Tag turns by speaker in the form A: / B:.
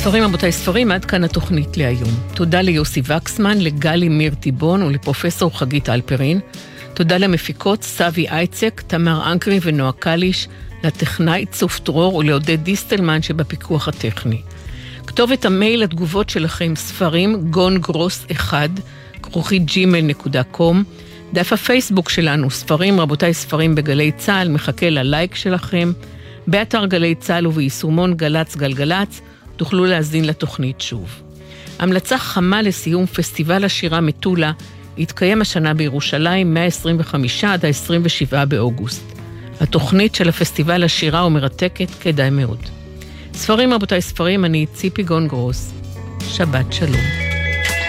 A: ספרים, רבותיי, ספרים, עד כאן התוכנית להיום. תודה ליוסי וקסמן, לגלי מיר טיבון ולפרופסור חגית אלפרין. תודה למפיקות סבי אייצק, תמר אנקרי ונועה קליש, לטכנאי צוף דרור ולעודד דיסטלמן שבפיקוח הטכני. כתובת המייל לתגובות שלכם ספרים gongros1@gmail.com. דף הפייסבוק שלנו ספרים, רבותיי, ספרים בגלי צהל, מחכה ללייק שלכם. באתר גלי צהל וביישומון גלץ גלגלץ תוכלו להזין לתוכנית שוב. המלצה חמה לסיום פסטיבל השירה מטולה יתקיים השנה בירושלים 125 עד ה-27 באוגוסט. התוכנית של הפסטיבל השירה ומרתקת, כדאי מאוד. ספרים, רבותיי, ספרים, אני ציפי גונגרוס. שבת שלום.